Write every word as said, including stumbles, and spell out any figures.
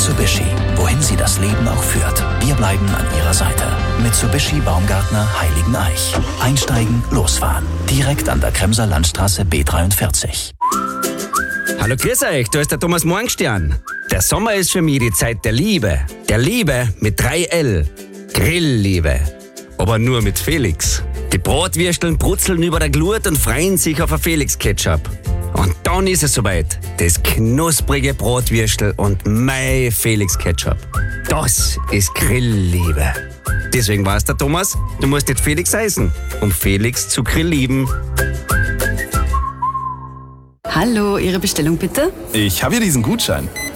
Mitsubishi, wohin Sie das Leben auch führt. Wir bleiben an Ihrer Seite. Mitsubishi Baumgartner Heiligeneich. Einsteigen, losfahren. Direkt an der Kremser Landstraße B dreiundvierzig. Hallo, grüß euch, da ist der Thomas Morgenstern. Der Sommer ist für mich die Zeit der Liebe. Der Liebe mit drei L. Grillliebe. Aber nur mit Felix. Die Bratwürsteln brutzeln über der Glut und freuen sich auf ein Felix-Ketchup. Und dann ist es soweit. Das knusprige Bratwürstel und mein Felix-Ketchup. Das ist Grillliebe. Deswegen weiß der Thomas, du musst nicht Felix heißen, um Felix zu grilllieben. Hallo, Ihre Bestellung bitte? Ich habe hier diesen Gutschein.